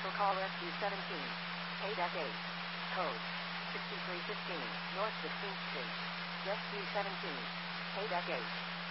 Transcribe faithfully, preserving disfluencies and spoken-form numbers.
Commercial call S Q seventeen. K eight. Code sixty-three fifteen, North fifteenth Street. S Q seventeen. K eight.